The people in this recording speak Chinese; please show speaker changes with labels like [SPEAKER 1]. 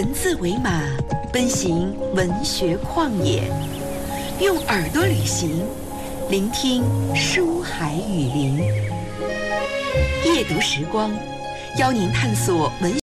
[SPEAKER 1] 文字为马，奔行文学旷野，用耳朵旅行，聆听书海雨林。夜读时光，邀您探索文